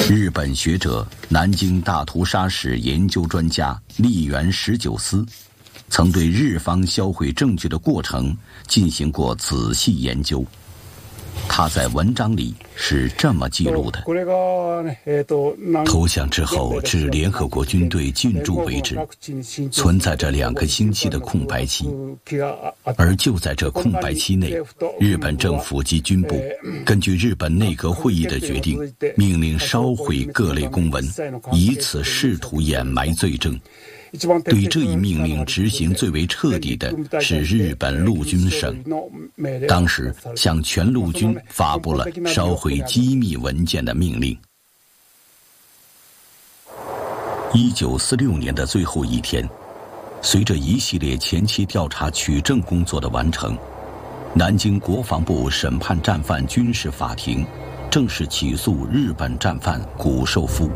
日本学者、南京大屠杀史研究专家立原十九司，曾对日方销毁证据的过程进行过仔细研究。他在文章里是这么记录的：投降之后至联合国军队进驻为止，存在着2个星期的空白期，而就在这空白期内，日本政府及军部根据日本内阁会议的决定，命令烧毁各类公文，以此试图掩埋罪证。对这一命令执行最为彻底的是日本陆军省，当时向全陆军发布了烧毁机密文件的命令。1946年的最后一天，随着一系列前期调查取证工作的完成，南京国防部审判战犯军事法庭正式起诉日本战犯谷寿夫。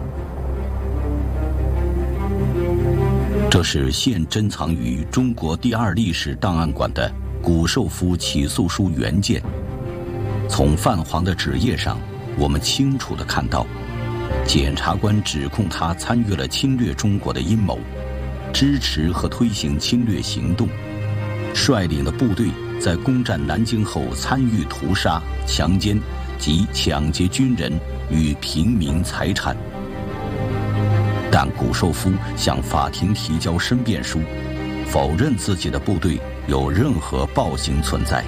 这是现珍藏于中国第2历史档案馆的谷寿夫起诉书原件。从泛黄的纸页上，我们清楚地看到，检察官指控他参与了侵略中国的阴谋，支持和推行侵略行动，率领的部队在攻占南京后参与屠杀、强奸及抢劫军人与平民财产。但谷寿夫向法庭提交申辩书，否认自己的部队有任何暴行存在。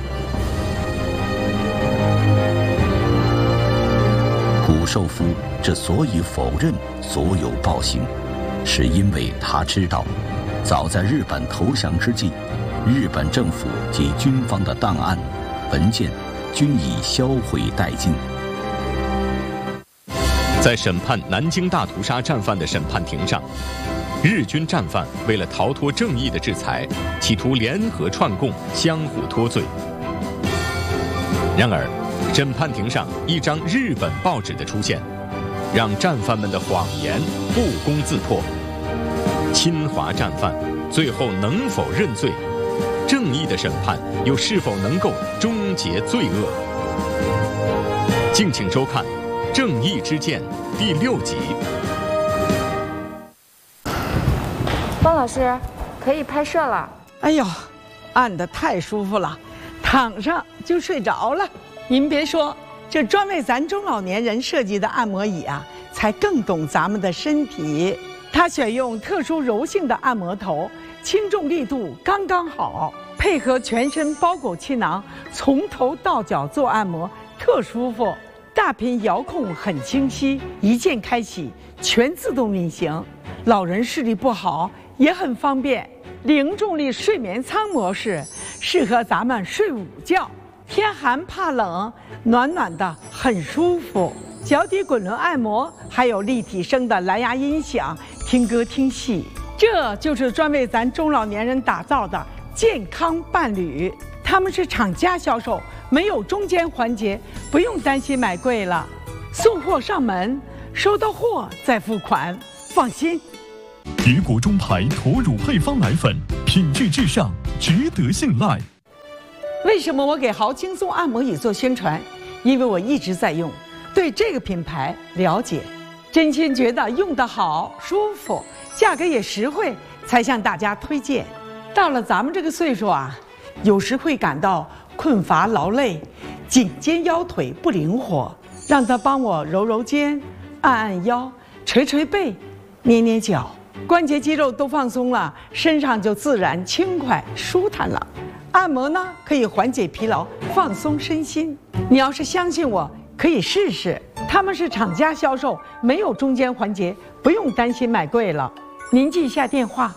谷寿夫之所以否认所有暴行，是因为他知道，早在日本投降之际，日本政府及军方的档案、文件均已销毁殆尽。 在审判南京大屠杀战犯的审判庭上，日军战犯为了逃脱正义的制裁，企图联合串供，相互脱罪。然而，审判庭上一张日本报纸的出现，让战犯们的谎言不攻自破。侵华战犯最后能否认罪？正义的审判又是否能够终结罪恶？敬请收看《正义之剑》第6集。 方老师，可以拍摄了。 哎呦，按得太舒服了，躺上就睡着了。您别说，这专为咱中老年人设计的按摩椅啊，才更懂咱们的身体。它选用特殊柔性的按摩头，轻重力度刚刚好，配合全身包裹气囊，从头到脚做按摩，特舒服。大屏遥控很清晰，一键开启，全自动运行。老人视力不好也很方便。零重力睡眠舱模式适合咱们睡午觉，天寒怕冷，暖暖的很舒服。脚底滚轮按摩，还有立体声的蓝牙音响，听歌听戏。这就是专为咱中老年人打造的健康伴侣。他们是厂家销售，没有中间环节，不用担心买贵了。送货上门，收到货再付款，放心。 雨果中牌驼乳配方奶粉，品质至上，值得信赖。 为什么我给豪轻松按摩椅做宣传？因为我一直在用，对这个品牌了解，真心觉得用得好、舒服，价格也实惠，才向大家推荐。到了咱们这个岁数啊，有时会感到困乏劳累，颈肩腰腿不灵活，让他帮我揉揉肩，按按腰，捶捶背，捏捏脚，关节肌肉都放松了，身上就自然轻快舒坦了。按摩呢，可以缓解疲劳，放松身心。你要是相信我，可以试试。他们是厂家销售，没有中间环节，不用担心买贵了。您记一下电话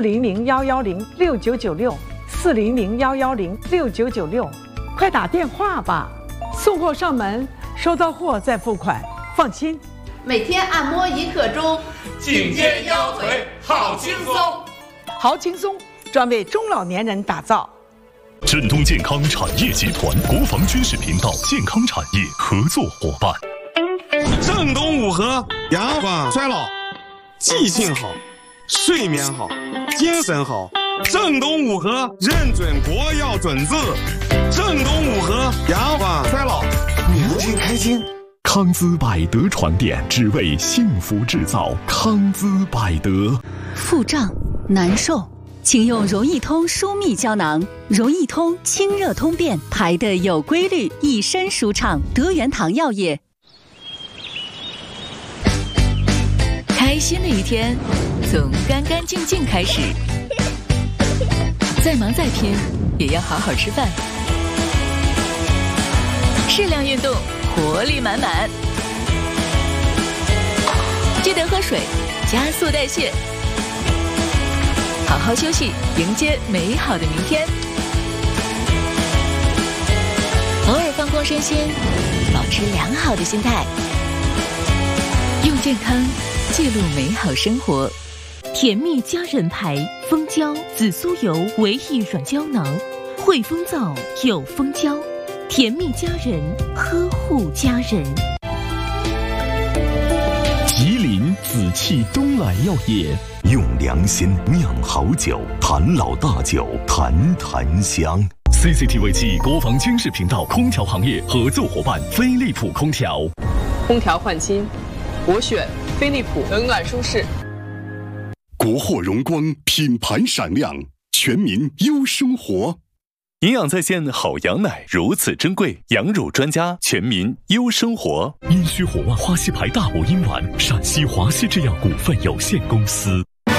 ：400-110-6996，400-110-6996，快打电话吧。送货上门，收到货再付款，放心。 每天按摩1刻钟， 颈肩腰腿好轻松。 好轻松，专为中老年人打造。 振东健康产业集团国防军事频道健康产业合作伙伴。 正东五和阳光衰老，记性好，睡眠好，精神好。正东五和认准国药准字。正东五和阳光衰老，年轻开心。 康姿百德床垫，只为幸福制造。康姿百德。 腹胀难受，请用荣益通舒密胶囊。荣益通清热通便，排得有规律，一身舒畅。德元堂药业。 开心的一天，从干干净净开始。再忙再拼，也要好好吃饭。适量运动，活力满满。记得喝水，加速代谢。好好休息，迎接美好的明天。偶尔放空身心，保持良好的心态。用健康记录美好生活。 甜蜜佳人牌蜂胶紫苏油维 E 软胶囊，汇丰皂有蜂胶，甜蜜佳人，呵护家人。 吉林紫气东来药业，用良心酿好酒，坛老大酒，坛坛香。CCTV 7国防军事频道空调行业合作伙伴飞利浦空调。 空调换新，我选飞利浦，冷暖舒适。 国货荣光，品牌闪亮，全民优生活。营养在线好羊奶如此珍贵，羊乳专家，全民优生活。阴虚火旺花溪牌大补阴丸，陕西华西制药股份有限公司。